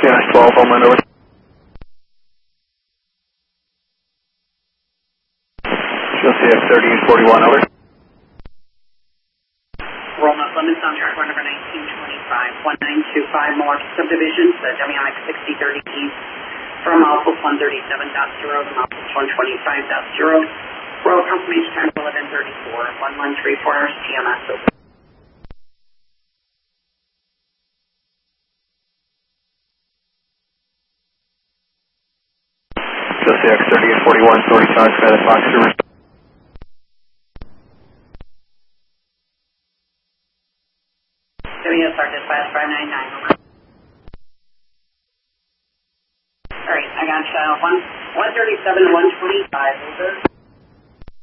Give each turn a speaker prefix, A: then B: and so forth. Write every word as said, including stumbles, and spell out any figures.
A: Dennis twelve, Homeland, over. Show C X thirty forty-one, over.
B: Rollman limits on track one number nineteen twenty-five, one nine two five Milwaukee Subdivision, the W M X sixty thirty east from outpost one thirty-seven point zero to outpost one twenty-five point zero. Roll confirmation time eleven thirty-four, one one three four hours T M S over.
A: Show C X thirty forty-one, forty-five, Skyline Fox River.
B: W S R dispatch five nine nine, over. Alright, I got uh, one thirty-seven to one twenty-five, over.